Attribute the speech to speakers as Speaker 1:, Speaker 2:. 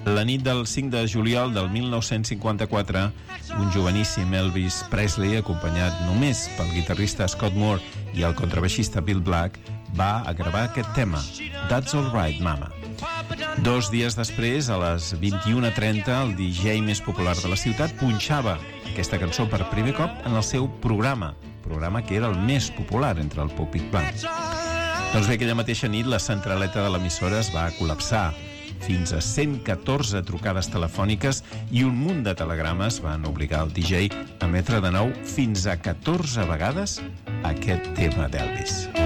Speaker 1: La nit del 5 de juliol del 1954, un joveníssim Elvis Presley, acompanyat només pel guitarrista Scott Moore i el contrabaixista Bill Black, va a gravar aquest tema, That's All Right, Mama. 2 dies després, a les 21:30, el DJ més popular de la ciutat punxava aquesta cançó per primer cop en el seu programa que era el més popular entre el públic blanc. Doncs bé, aquella mateixa nit la centraleta de l'emissora es va col·lapsar. Fins a 114 trucades telefòniques i un munt de telegrames van obligar el DJ a emetre de nou fins a 14 vegades aquest tema d'Elvis.